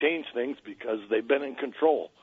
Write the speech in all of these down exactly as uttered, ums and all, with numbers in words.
change things because they've been in control.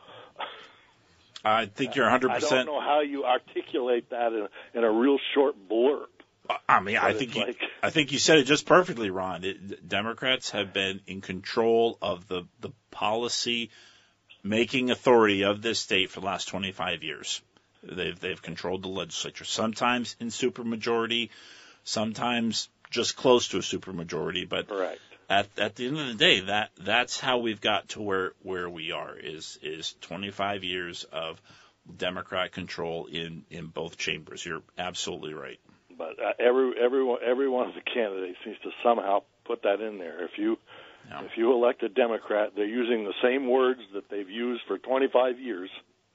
I think you're one hundred percent. I don't know how you articulate that in, in a real short blurb. I mean, I think you, like... I think you said it just perfectly, Ron. It, Democrats have been in control of the, the policy making authority of this state for the last twenty-five years. They've they've controlled the legislature, sometimes in supermajority, sometimes just close to a supermajority. But Correct. at at the end of the day, that that's how we've got to where, where we are is is twenty-five years of Democrat control in, in both chambers. You're absolutely right. But uh, every everyone every one of the candidates seems to somehow put that in there. If you Yeah. if you elect a Democrat, they're using the same words that they've used for twenty-five years.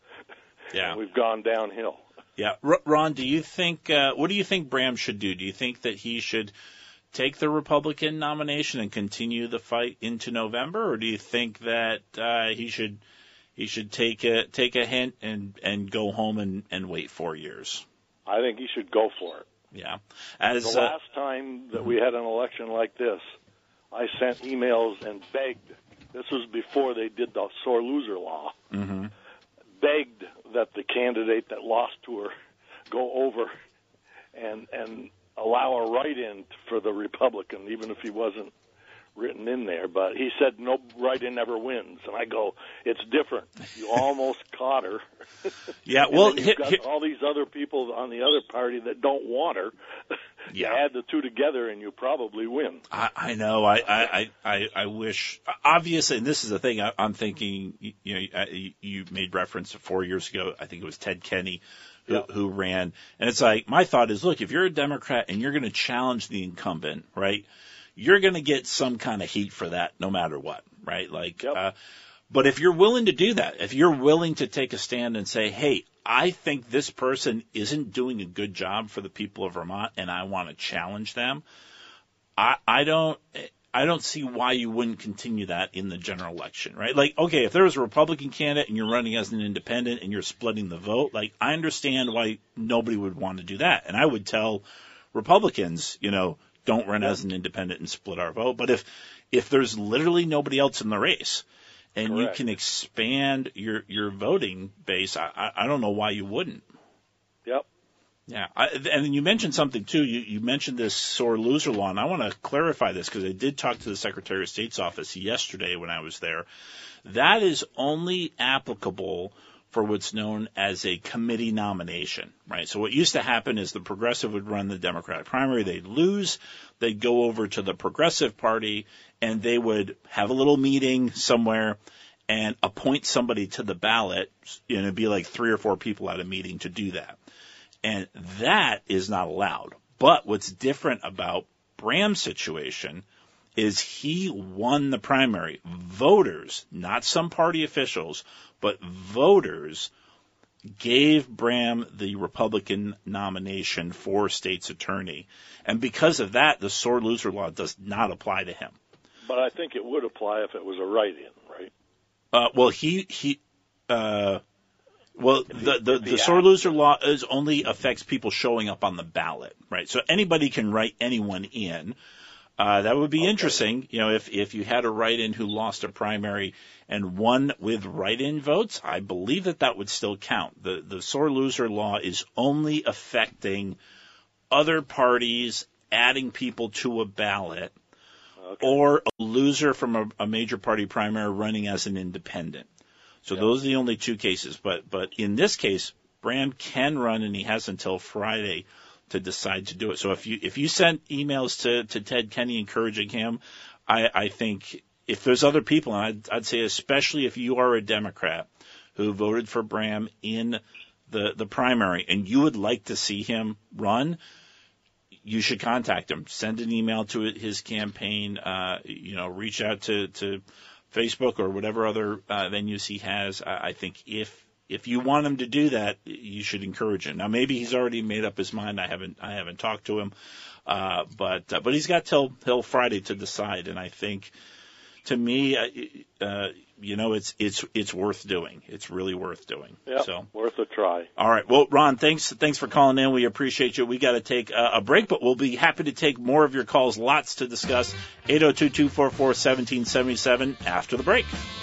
Yeah, and we've gone downhill. Yeah, R- Ron, do you think uh, what do you think Bram should do? Do you think that he should take the Republican nomination and continue the fight into November, or do you think that uh, he should he should take a take a hint and, and go home and, and wait four years? I think he should go for it. Yeah. As the uh, last time that we had an election like this, I sent emails and begged. This was before they did the sore loser law. Mm-hmm. Begged that the candidate that lost to her go over and and allow a write-in for the Republican, even if he wasn't written in there. But he said no write-in ever wins. And I go, it's different. You almost caught her. Yeah, well, and then you've hit, got hit, all these other people on the other party that don't want her. You yeah. add the two together and you probably win. I, I know. I, I, I, I wish, obviously, and this is the thing I, I'm thinking, you, you know, you made reference to four years ago, I think it was Ted Kenney who, yeah. who ran. And it's like, my thought is, look, if you're a Democrat and you're going to challenge the incumbent, right, you're going to get some kind of heat for that no matter what, right? Like, yep. uh, but if you're willing to do that, if you're willing to take a stand and say, hey, I think this person isn't doing a good job for the people of Vermont and I want to challenge them, I, I don't, I don't see why you wouldn't continue that in the general election, right? Like, okay, if there was a Republican candidate and you're running as an independent and you're splitting the vote, like, I understand why nobody would want to do that. And I would tell Republicans, you know, don't run as an independent and split our vote. But if, if there's literally nobody else in the race and Correct. you can expand your, your voting base, I, I, I don't know why you wouldn't. Yep. Yeah. I, and you mentioned something too. You, you mentioned this sore loser law, and I want to clarify this because I did talk to the Secretary of State's office yesterday when I was there. That is only applicable for what's known as a committee nomination, right? So what used to happen is the Progressive would run the Democratic primary, they'd lose, they'd go over to the Progressive Party, and they would have a little meeting somewhere and appoint somebody to the ballot, and it'd be like three or four people at a meeting to do that. And that is not allowed. But what's different about Bram's situation is he won the primary. Voters, not some party officials, but voters gave Bram the Republican nomination for state's attorney. And because of that, the sore loser law does not apply to him. But I think it would apply if it was a write-in, right? Uh, well, he, he, uh, well, the, the, the the sore loser law is only affects people showing up on the ballot, right? So anybody can write anyone in. Uh, that would be okay. interesting, you know, if, if you had a write-in who lost a primary and won with write-in votes, I believe that that would still count. The, the sore loser law is only affecting other parties adding people to a ballot okay. or a loser from a, a major party primary running as an independent. So yep. those are the only two cases. But, but in this case, Bram can run and he has until Friday to decide to do it. So if you if you sent emails to, to Ted Kenney encouraging him, I, I think if there's other people, and I'd, I'd say especially if you are a Democrat who voted for Bram in the, the primary and you would like to see him run, you should contact him. Send an email to his campaign, uh, you know, reach out to, to Facebook or whatever other uh, venues he has. I, I think if If you want him to do that, you should encourage him. Now, maybe he's already made up his mind. I haven't, I haven't talked to him, uh, but uh, but he's got till till Friday to decide. And I think to me, uh, uh, you know, it's it's it's worth doing. It's really worth doing. Yeah, so worth a try. All right. Well, Ron, thanks thanks for calling in. We appreciate you. We got to take a, a break, but we'll be happy to take more of your calls. Lots to discuss. eight oh two, two four four, one seven seven seven after the break.